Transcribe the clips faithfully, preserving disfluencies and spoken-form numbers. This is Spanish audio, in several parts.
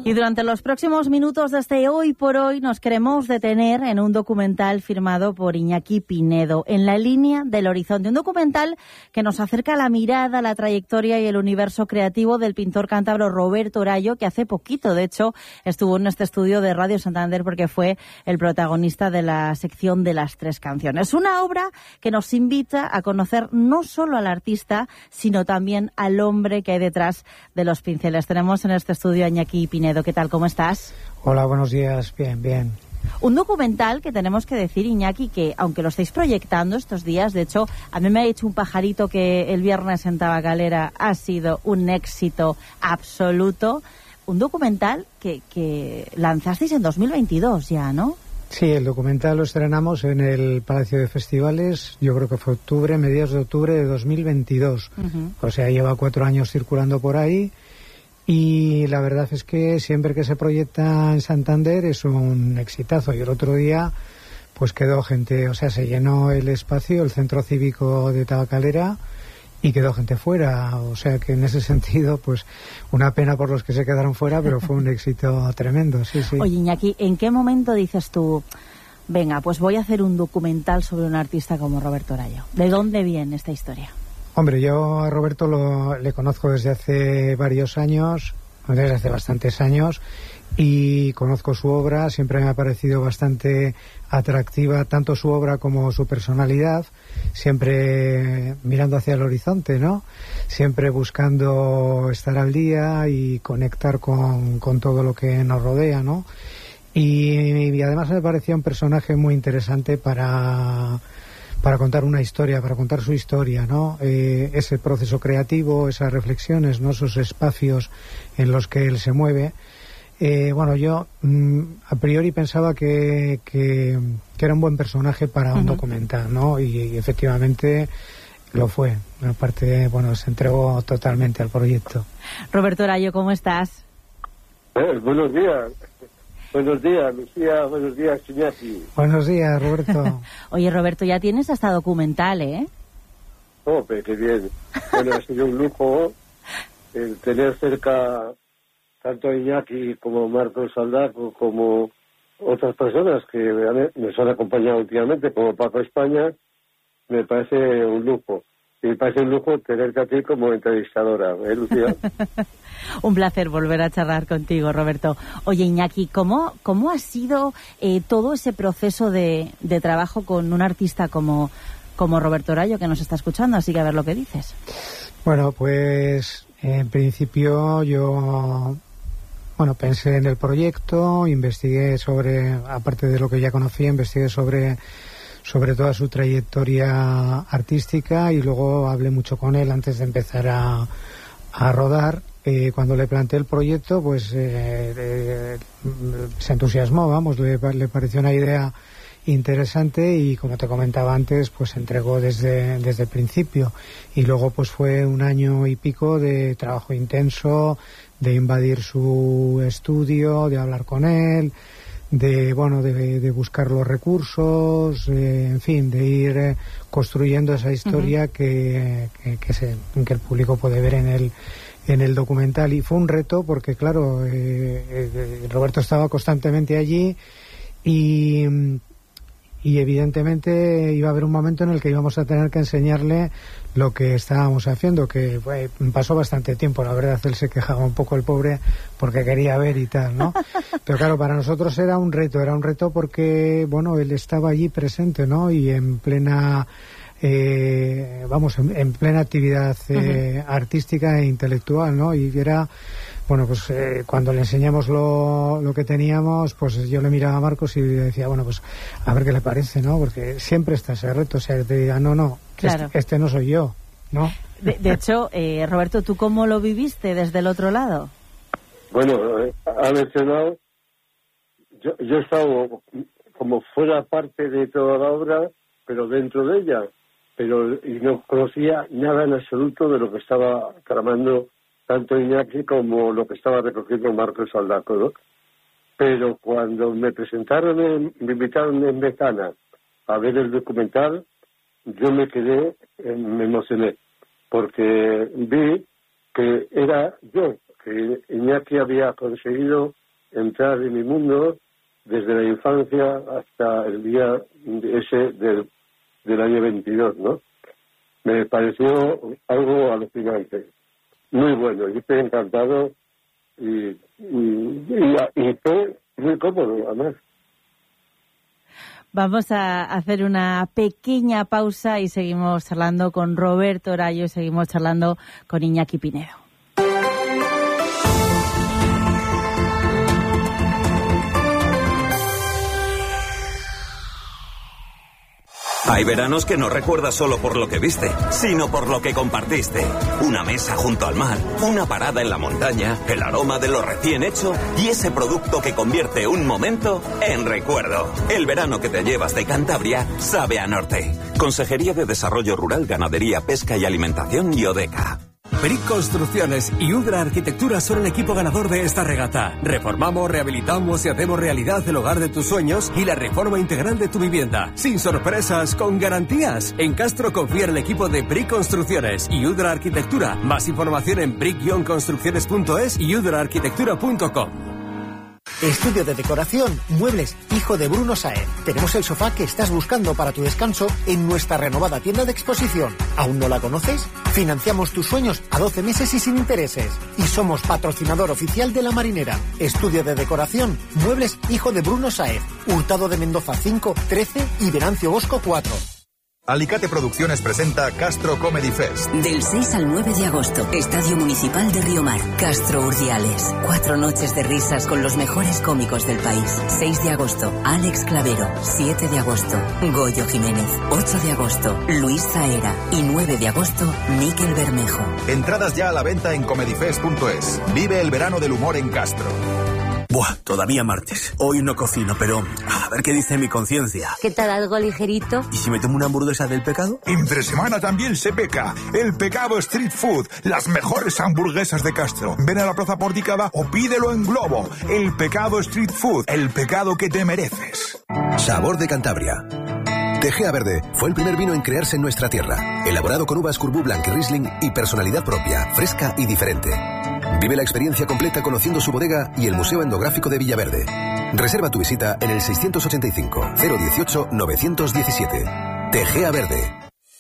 Y durante los próximos minutos de este Hoy por Hoy nos queremos detener en un documental firmado por Iñaki Pinedo, En la línea del horizonte. Un documental que nos acerca la mirada, la trayectoria y el universo creativo del pintor cántabro Roberto Orallo, que hace poquito, de hecho, estuvo en este estudio de Radio Santander porque fue el protagonista de la sección de las tres canciones. Una obra que nos invita a conocer no solo al artista, sino también al hombre que hay detrás de los pinceles. Tenemos en este estudio a Iñaki Pinedo. ¿Qué tal? ¿Cómo estás? Hola, buenos días. Bien, bien. Un documental que tenemos que decir, Iñaki, que aunque lo estáis proyectando estos días, de hecho, a mí me ha dicho un pajarito que el viernes en Tabacalera ha sido un éxito absoluto. Un documental que, que lanzasteis en dos mil veintidós ya, ¿no? Sí, el documental lo estrenamos en el Palacio de Festivales, yo creo que fue octubre, mediados de octubre de dos mil veintidós. Uh-huh. O sea, lleva cuatro años circulando por ahí. Y la verdad es que siempre que se proyecta en Santander es un exitazo. Y el otro día pues quedó gente, o sea, se llenó el espacio, el centro cívico de Tabacalera, y quedó gente fuera. O sea que en ese sentido, pues una pena por los que se quedaron fuera, pero fue un éxito tremendo, sí, sí. Oye, Iñaki, ¿en qué momento dices tú, venga, pues voy a hacer un documental sobre un artista como Roberto Orallo? ¿De dónde viene esta historia? Hombre, yo a Roberto lo, le conozco desde hace varios años, desde hace bastantes años, y conozco su obra. Siempre me ha parecido bastante atractiva, tanto su obra como su personalidad, siempre mirando hacia el horizonte, ¿no? Siempre buscando estar al día y conectar con, con todo lo que nos rodea, ¿no? Y, y además me parecía un personaje muy interesante para... para contar una historia, para contar su historia, ¿no? Eh, ese proceso creativo, esas reflexiones, ¿no? Esos espacios en los que él se mueve. Eh, bueno, yo mm, a priori pensaba que, que, que era un buen personaje para un uh-huh. documental, ¿no? Y, y efectivamente lo fue. Aparte, bueno, se entregó totalmente al proyecto. Roberto Orallo, ¿cómo estás? Eh, buenos días. Buenos días, Lucía. Buenos días, Iñaki. Buenos días, Roberto. Oye, Roberto, ya tienes hasta documental, ¿eh? Oh, pero qué bien. Bueno, ha sido un lujo el tener cerca tanto a Iñaki como Marcos Saldaco, como otras personas que me han acompañado últimamente, como Paco España. Me parece un lujo. Y me parece un lujo tenerte a ti como entrevistadora, ¿eh, Lucía? Un placer volver a charlar contigo, Roberto. Oye, Iñaki, ¿cómo, cómo ha sido eh, todo ese proceso de, de trabajo con un artista como, como Roberto Orallo, que nos está escuchando? Así que a ver lo que dices. Bueno, pues en principio yo bueno pensé en el proyecto, investigué sobre, aparte de lo que ya conocía, investigué sobre... sobre toda su trayectoria artística, y luego hablé mucho con él antes de empezar a, a rodar. Eh, cuando le planteé el proyecto, pues eh, eh, se entusiasmó, vamos, le, le pareció una idea interesante, y como te comentaba antes, pues se entregó desde, desde el principio. Y luego pues fue un año y pico de trabajo intenso, de invadir su estudio, de hablar con él, de bueno de, de buscar los recursos, eh, en fin, de ir eh, construyendo esa historia uh-huh. que, que, que, se, que el público puede ver en el en el documental. Y fue un reto porque, claro, eh, eh, Roberto estaba constantemente allí, y, y evidentemente iba a haber un momento en el que íbamos a tener que enseñarle lo que estábamos haciendo, que eh, pasó bastante tiempo, la verdad. Él se quejaba un poco, el pobre, porque quería ver y tal, ¿no? Pero claro, para nosotros era un reto, era un reto porque, bueno, él estaba allí presente, ¿no? Y en plena, eh, vamos, en, en plena actividad eh, uh-huh. artística e intelectual, ¿no? Y era, bueno, pues eh, cuando le enseñamos lo, lo que teníamos, pues yo le miraba a Marcos y le decía, bueno, pues a ver qué le parece, ¿no? Porque siempre está ese reto, o sea, que te diga, no, no, claro. este, este no soy yo, ¿no? De, de hecho, eh, Roberto, ¿tú cómo lo viviste desde el otro lado? Bueno, eh, ha mencionado, yo, yo he estado como fuera parte de toda la obra, pero dentro de ella, pero y no conocía nada en absoluto de lo que estaba tramando tanto Iñaki como lo que estaba recogiendo Marcos Saldaco, ¿no? Pero cuando me presentaron, en, me invitaron en Betana a ver el documental, yo me quedé, eh, me emocioné, porque vi que era yo que Iñaki había conseguido entrar en mi mundo desde la infancia hasta el día ese del, del año veintidós, ¿no? Me pareció algo alucinante, muy bueno, yo estoy encantado y, y, y, y fue muy cómodo, además. Vamos a hacer una pequeña pausa y seguimos charlando con Roberto Orallo y seguimos charlando con Iñaki Pinedo. Hay veranos que no recuerdas solo por lo que viste, sino por lo que compartiste. Una mesa junto al mar, una parada en la montaña, el aroma de lo recién hecho y ese producto que convierte un momento en recuerdo. El verano que te llevas de Cantabria sabe a norte. Consejería de Desarrollo Rural, Ganadería, Pesca y Alimentación y Odeca. Brick Construcciones y Udra Arquitectura son el equipo ganador de esta regata. Reformamos, rehabilitamos y hacemos realidad el hogar de tus sueños y la reforma integral de tu vivienda. Sin sorpresas, con garantías. En Castro confía en el equipo de Brick Construcciones y Udra Arquitectura. Más información en brick construcciones punto es y udra arquitectura punto com. Estudio de decoración, muebles, hijo de Bruno Saez. Tenemos el sofá que estás buscando para tu descanso en nuestra renovada tienda de exposición. ¿Aún no la conoces? Financiamos tus sueños a doce meses y sin intereses. Y somos patrocinador oficial de La Marinera. Estudio de decoración, muebles, hijo de Bruno Saez. Hurtado de Mendoza cinco, trece y Venancio Bosco cuatro. Alicate Producciones presenta Castro Comedy Fest. Del seis al nueve de agosto, Estadio Municipal de Riomar, Castro Urdiales. Cuatro noches de risas con los mejores cómicos del país. seis de agosto, Alex Clavero. siete de agosto, Goyo Jiménez. ocho de agosto, Luis Zaera. Y nueve de agosto, Miquel Bermejo. Entradas ya a la venta en comedyfest punto es. Vive el verano del humor en Castro. Buah, todavía martes. Hoy no cocino, pero a ver qué dice mi conciencia. ¿Qué tal, algo ligerito? ¿Y si me tomo una hamburguesa del pecado? Entre semana también se peca. El Pecado Street Food. Las mejores hamburguesas de Castro. Ven a la Plaza Porticada o pídelo en Globo. El Pecado Street Food. El pecado que te mereces. Sabor de Cantabria. Tegea Verde fue el primer vino en crearse en nuestra tierra. Elaborado con uvas Corbu Blanc y Riesling y personalidad propia, fresca y diferente. Vive la experiencia completa conociendo su bodega y el Museo Etnográfico de Villaverde. Reserva tu visita en el seiscientos ochenta y cinco, cero dieciocho, novecientos diecisiete. Tegea Verde.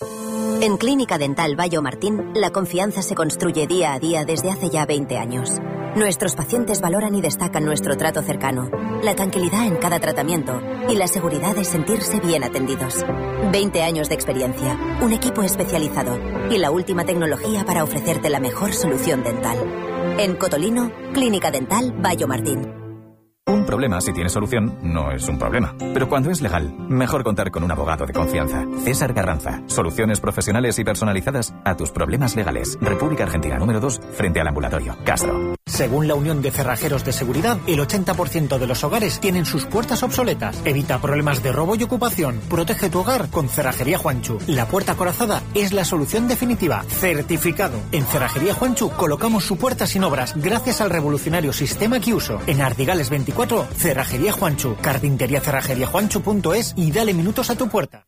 En Clínica Dental Bayo Martín, la confianza se construye día a día desde hace ya veinte años. Nuestros pacientes valoran y destacan nuestro trato cercano, la tranquilidad en cada tratamiento y la seguridad de sentirse bien atendidos. veinte años de experiencia, un equipo especializado y la última tecnología para ofrecerte la mejor solución dental. En Cotolino, Clínica Dental Bayo Martín. Un problema, si tiene solución, no es un problema. Pero cuando es legal, mejor contar con un abogado de confianza. César Carranza. Soluciones profesionales y personalizadas a tus problemas legales. República Argentina, número dos, frente al ambulatorio. Castro. Según la Unión de Cerrajeros de Seguridad, el ochenta por ciento de los hogares tienen sus puertas obsoletas. Evita problemas de robo y ocupación. Protege tu hogar con Cerrajería Juanchu. La puerta acorazada es la solución definitiva. Certificado. En Cerrajería Juanchu colocamos su puerta sin obras gracias al revolucionario sistema que uso. En Ardigales veinticuatro, Cerrajería Juanchu. Carpintería cerrajería juanchu punto es y dale minutos a tu puerta.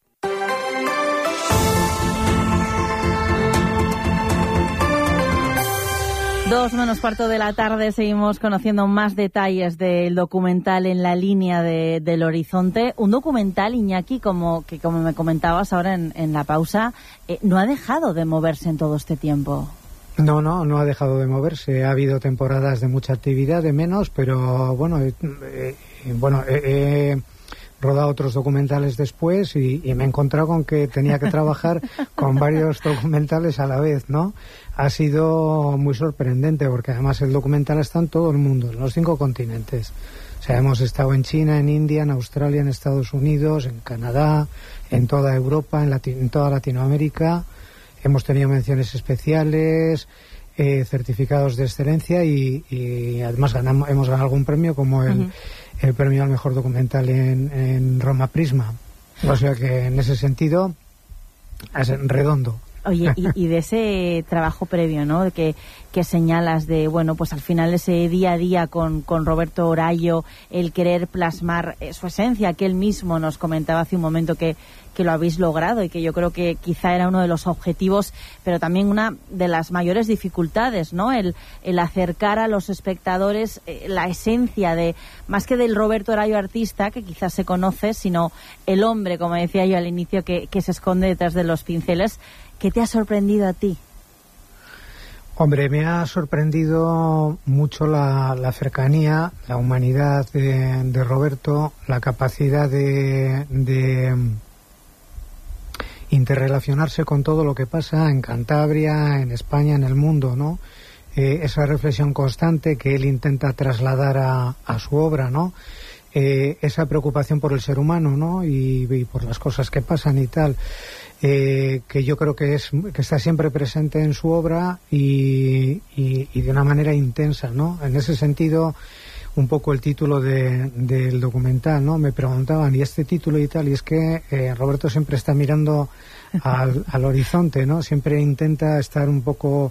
Dos menos cuarto de la tarde, seguimos conociendo más detalles del documental En la línea de, del horizonte. Un documental, Iñaki, como que como me comentabas ahora en, en la pausa, eh, no ha dejado de moverse en todo este tiempo. No, no, no ha dejado de moverse. Ha habido temporadas de mucha actividad, de menos, pero bueno, eh, eh, bueno, he eh, eh, rodado otros documentales después y, y me he encontrado con que tenía que trabajar con varios documentales a la vez, ¿no? Ha sido muy sorprendente porque además el documental está en todo el mundo, en los cinco continentes. O sea, hemos estado en China, en India, en Australia, en Estados Unidos, en Canadá, en toda Europa, en, Lati- en toda Latinoamérica. Hemos tenido menciones especiales, eh, certificados de excelencia y, y además ganamos, hemos ganado algún premio como el, uh-huh. el premio al mejor documental en, en Roma Prisma. O sea que en ese sentido es redondo. Oye, y, y de ese trabajo previo, ¿no? De que, que señalas de, bueno, pues al final ese día a día con, con Roberto Orayo, el querer plasmar su esencia, que él mismo nos comentaba hace un momento que, que lo habéis logrado y que yo creo que quizá era uno de los objetivos, pero también una de las mayores dificultades, ¿no? El, el acercar a los espectadores eh, la esencia de, más que del Roberto Orayo artista, que quizás se conoce, sino el hombre, como decía yo al inicio, que, que se esconde detrás de los pinceles. ¿Qué te ha sorprendido a ti? Hombre, me ha sorprendido mucho la, la cercanía, la humanidad de, de Roberto, la capacidad de, de interrelacionarse con todo lo que pasa en Cantabria, en España, en el mundo, ¿no? Eh, esa reflexión constante que él intenta trasladar a, a su obra, ¿no? Eh, esa preocupación por el ser humano, ¿no? Y, y por las cosas que pasan y tal. Eh, que yo creo que es que está siempre presente en su obra y, y, y de una manera intensa, ¿no? En ese sentido, un poco el título de, del documental, ¿no? Me preguntaban, ¿y este título y tal? Y es que eh, Roberto siempre está mirando al, al horizonte, ¿no? Siempre intenta estar un poco